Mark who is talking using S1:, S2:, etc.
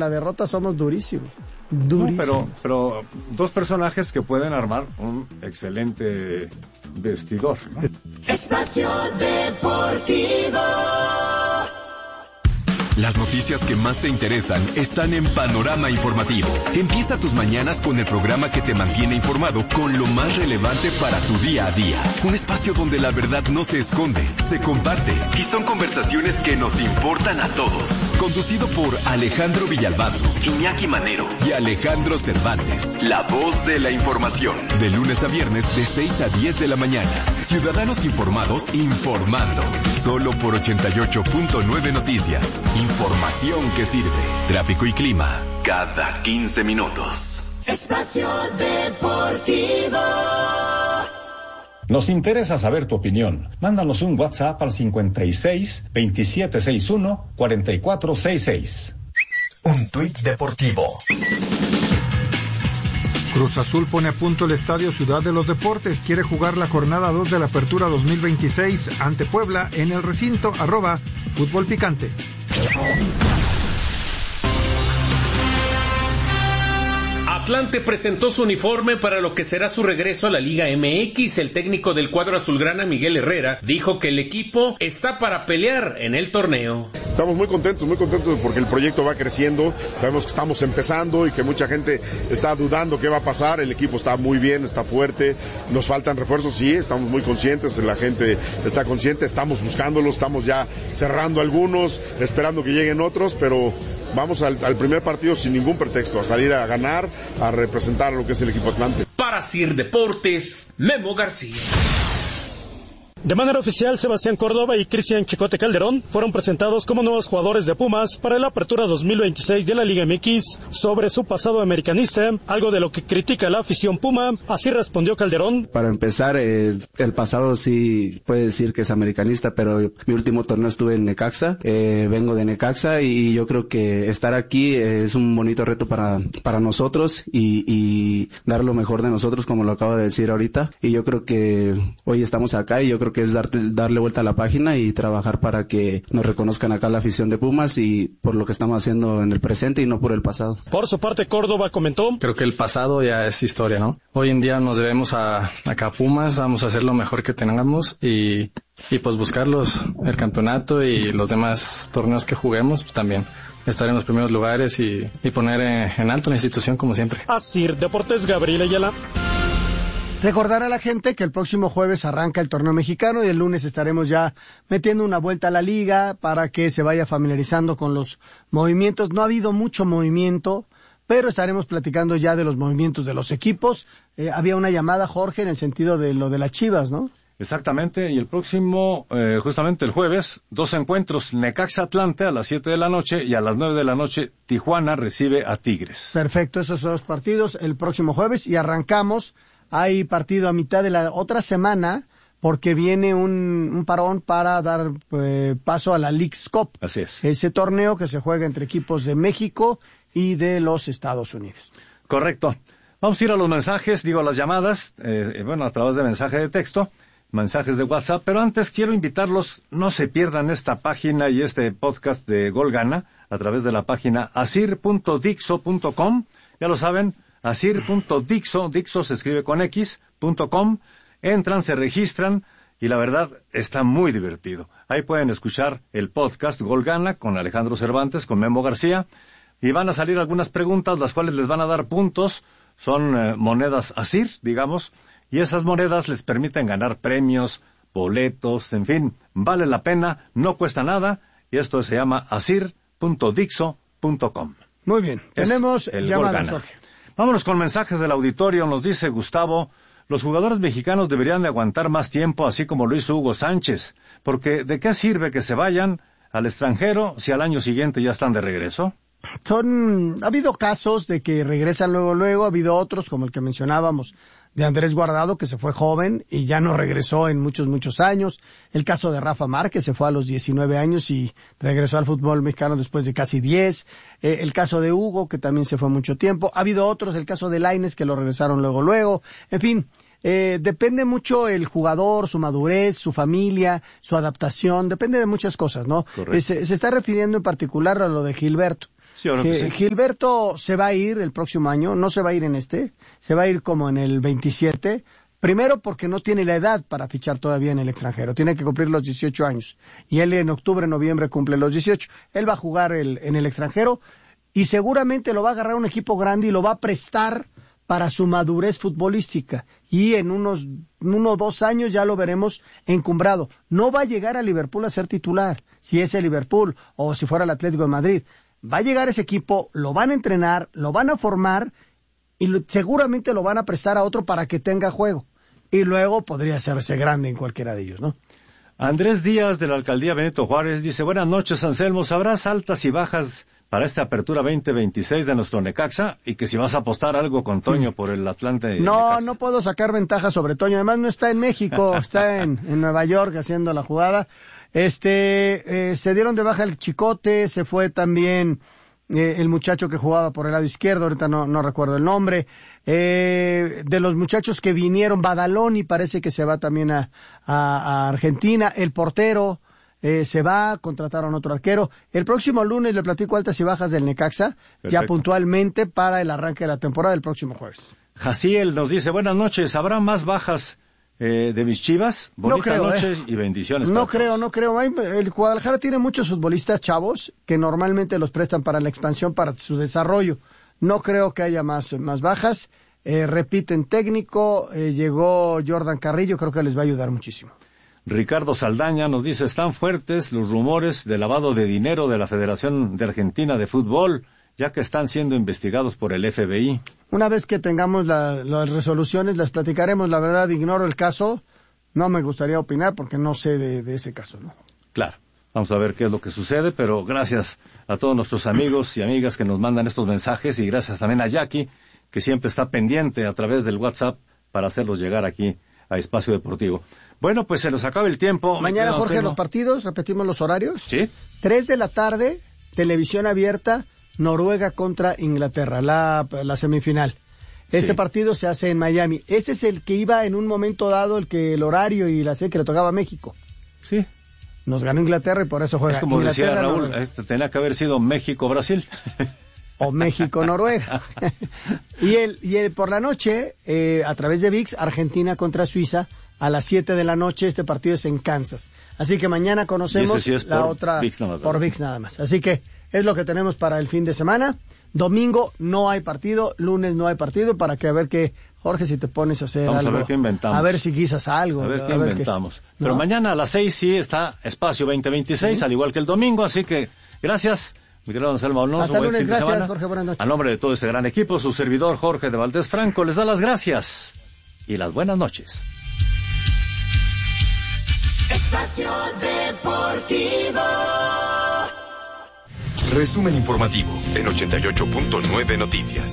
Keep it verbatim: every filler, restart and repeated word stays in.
S1: la derrota somos durísimos. Durísimos.
S2: No, pero, pero dos personajes que pueden armar un excelente vestidor, ¿no?
S3: Espacio Deportivo.
S4: Las noticias que más te interesan están en Panorama Informativo. Empieza tus mañanas con el programa que te mantiene informado con lo más relevante para tu día a día. Un espacio donde la verdad no se esconde, se comparte y son conversaciones que nos importan a todos. Conducido por Alejandro Villalbazo, Iñaki Manero y Alejandro Cervantes. La voz de la información. De lunes a viernes de seis a diez de la mañana. Ciudadanos informados informando. Solo por ochenta y ocho punto nueve Noticias. Información que sirve. Tráfico y clima cada quince minutos.
S3: Espacio Deportivo.
S5: Nos interesa saber tu opinión. Mándanos un WhatsApp al cincuenta y seis, veintisiete sesenta y uno, cuarenta y cuatro sesenta y seis.
S4: Un tuit deportivo.
S6: Cruz Azul pone a punto el Estadio Ciudad de los Deportes. Quiere jugar la jornada dos de la Apertura dos mil veintiséis ante Puebla en el recinto arroba Fútbol Picante.
S7: Atlante presentó su uniforme para lo que será su regreso a la Liga M X. El técnico del cuadro azulgrana, Miguel Herrera, dijo que el equipo está para pelear en el torneo.
S8: Estamos muy contentos, muy contentos porque el proyecto va creciendo. Sabemos que estamos empezando y que mucha gente está dudando qué va a pasar. El equipo está muy bien, está fuerte. Nos faltan refuerzos, sí, estamos muy conscientes. La gente está consciente, estamos buscándolos, estamos ya cerrando algunos, esperando que lleguen otros, pero vamos al, al primer partido sin ningún pretexto, a salir a ganar, a representar lo que es el equipo Atlante.
S7: Para Sir Deportes, Memo García.
S9: De manera oficial, Sebastián Córdoba y Cristian Chicote Calderón fueron presentados como nuevos jugadores de Pumas para la Apertura dos mil veintiséis de la Liga M X. Sobre su pasado americanista, algo de lo que critica la afición Puma, así respondió Calderón.
S10: Para empezar, eh, el pasado sí puede decir que es americanista, pero mi último torneo estuve en Necaxa, eh, vengo de Necaxa y yo creo que estar aquí es un bonito reto para, para nosotros y, y dar lo mejor de nosotros, como lo acabo de decir ahorita. Y yo creo que hoy estamos acá y yo creo que es dar, darle vuelta a la página y trabajar para que nos reconozcan acá la afición de Pumas y por lo que estamos haciendo en el presente y no por el pasado.
S9: Por su parte, Córdoba comentó:
S11: creo que el pasado ya es historia, ¿no? Hoy en día nos debemos a acá a Pumas, vamos a hacer lo mejor que tengamos y, y pues buscarlos, el campeonato y los demás torneos que juguemos pues, también. Estar en los primeros lugares y, y poner en, en alto la institución como siempre.
S9: Así, Deportes, Gabriel Ayala.
S1: Recordar a la gente que el próximo jueves arranca el torneo mexicano y el lunes estaremos ya metiendo una vuelta a la liga para que se vaya familiarizando con los movimientos. No ha habido mucho movimiento, pero estaremos platicando ya de los movimientos de los equipos. Eh, había una llamada, Jorge, en el sentido de lo de las Chivas, ¿no?
S2: Exactamente, y el próximo, eh, justamente el jueves, dos encuentros, Necaxa Atlante a las siete de la noche y a las nueve de la noche Tijuana recibe a Tigres.
S1: Perfecto, esos dos partidos el próximo jueves y arrancamos. Hay partido a mitad de la otra semana porque viene un, un parón para dar eh, paso a la Leagues Cup.
S2: Así es.
S1: Ese torneo que se juega entre equipos de México y de los Estados Unidos.
S2: Correcto. Vamos a ir a los mensajes, digo a las llamadas, eh, bueno, a través de mensaje de texto, mensajes de WhatsApp, pero antes quiero invitarlos, no se pierdan esta página y este podcast de Gol Gana a través de la página asir punto dixo punto com, ya lo saben, asir punto dixo, Dixo se escribe con X, punto com, entran, se registran y la verdad está muy divertido. Ahí pueden escuchar el podcast Gol Gana con Alejandro Cervantes, con Memo García y van a salir algunas preguntas las cuales les van a dar puntos, son eh, monedas Asir, digamos, y esas monedas les permiten ganar premios, boletos, en fin, vale la pena, no cuesta nada y esto se llama asir punto dixo punto com.
S1: Muy bien, es tenemos llamadas, Jorge.
S2: Vámonos con mensajes del auditorio. Nos dice Gustavo, los jugadores mexicanos deberían de aguantar más tiempo, así como lo hizo Hugo Sánchez, porque ¿de qué sirve que se vayan al extranjero si al año siguiente ya están de regreso?
S1: Son, ha habido casos de que regresan luego, luego, ha habido otros, como el que mencionábamos, de Andrés Guardado, que se fue joven y ya no regresó en muchos, muchos años. El caso de Rafa Márquez, se fue a los diecinueve años y regresó al fútbol mexicano después de casi diez. Eh, el caso de Hugo, que también se fue mucho tiempo. Ha habido otros, el caso de Lainez, que lo regresaron luego, luego. En fin, eh, depende mucho el jugador, su madurez, su familia, su adaptación, depende de muchas cosas, ¿no? Eh, se, se está refiriendo en particular a lo de Gilberto.
S2: Sí, ahora que sí.
S1: Gilberto se va a ir el próximo año, no se va a ir en este, se va a ir como en el veintisiete. Primero porque no tiene la edad para fichar todavía en el extranjero, tiene que cumplir los dieciocho años. Y él en octubre, noviembre cumple los dieciocho. Él va a jugar el, en el extranjero y seguramente lo va a agarrar un equipo grande y lo va a prestar para su madurez futbolística. Y en unos uno o dos años ya lo veremos encumbrado. No va a llegar a Liverpool a ser titular, si es el Liverpool o si fuera el Atlético de Madrid. Va a llegar ese equipo, lo van a entrenar, lo van a formar y lo, seguramente lo van a prestar a otro para que tenga juego. Y luego podría hacerse grande en cualquiera de ellos, ¿no?
S2: Andrés Díaz, de la Alcaldía Benito Juárez, dice, buenas noches, Anselmo, ¿sabrás altas y bajas para esta apertura veinte veintiséis de nuestro Necaxa? Y que si vas a apostar algo con Toño por el Atlante.
S1: No,
S2: Necaxa.
S1: No puedo sacar ventaja sobre Toño, además no está en México, está en, en Nueva York haciendo la jugada. Este, eh, se dieron de baja el Chicote, se fue también eh, el muchacho que jugaba por el lado izquierdo, ahorita no, no recuerdo el nombre. Eh, de los muchachos que vinieron, Badaloni parece que se va también a, a, a Argentina, el portero eh, se va, contrataron otro arquero. El próximo lunes le platico altas y bajas del Necaxa, perfecto, ya puntualmente para el arranque de la temporada del próximo jueves.
S2: Jaciel nos dice, buenas noches, ¿habrá más bajas eh, de mis Chivas? Bonita
S1: no creo,
S2: noche
S1: eh.
S2: y bendiciones.
S1: No creo, todos. no creo. El Guadalajara tiene muchos futbolistas chavos que normalmente los prestan para la expansión, para su desarrollo. No creo que haya más, más bajas. Eh, repiten técnico, eh, llegó Jordan Carrillo, creo que les va a ayudar muchísimo.
S2: Ricardo Saldaña nos dice, están fuertes los rumores de lavado de dinero de la Federación de Argentina de Fútbol, ya que están siendo investigados por el F B I.
S1: Una vez que tengamos la, las resoluciones, las platicaremos. La verdad, ignoro el caso, no me gustaría opinar porque no sé de, de ese caso, ¿no?
S2: Claro. Vamos a ver qué es lo que sucede, pero gracias a todos nuestros amigos y amigas que nos mandan estos mensajes y gracias también a Jackie, que siempre está pendiente a través del WhatsApp para hacerlos llegar aquí a Espacio Deportivo. Bueno, pues se nos acaba el tiempo.
S1: Mañana, Jorge, hacerlo. Los partidos, repetimos los horarios.
S2: Sí.
S1: Tres de la tarde, televisión abierta, Noruega contra Inglaterra, la, la semifinal. Este sí. partido se hace en Miami. Este es el que iba en un momento dado, el que el horario y la serie que le tocaba a México.
S2: Sí.
S1: Nos ganó Inglaterra y por eso juega.
S2: Es como
S1: Inglaterra,
S2: decía Raúl,
S1: Noruega.
S2: este tenía que haber sido México-Brasil.
S1: O México-Noruega. y el y el por la noche, eh, a través de V I X, Argentina contra Suiza, a las siete de la noche. Este partido es en Kansas. Así que mañana conocemos
S2: sí es
S1: la
S2: por
S1: otra
S2: V I X nada más,
S1: por V I X nada más. Así que es lo que tenemos para el fin de semana. Domingo no hay partido, lunes no hay partido, para que a ver qué, Jorge, si te pones a hacer
S2: Vamos
S1: algo.
S2: a ver qué inventamos.
S1: A ver si guisas algo.
S2: A ver qué
S1: a ver
S2: inventamos.
S1: Qué,
S2: Pero
S1: ¿no?
S2: mañana a las seis sí está Espacio veinte veintiséis, sí. Al igual que el domingo, así que gracias, mi querido Anselmo Alonso.
S1: Hasta
S2: buen
S1: lunes,
S2: fin de
S1: gracias,
S2: semana.
S1: Jorge, buenas noches.
S2: A nombre de todo este gran equipo, su servidor Jorge de Valdés Franco les da las gracias y las buenas noches.
S3: Espacio Deportivo.
S4: Resumen informativo en ochenta y ocho punto nueve Noticias.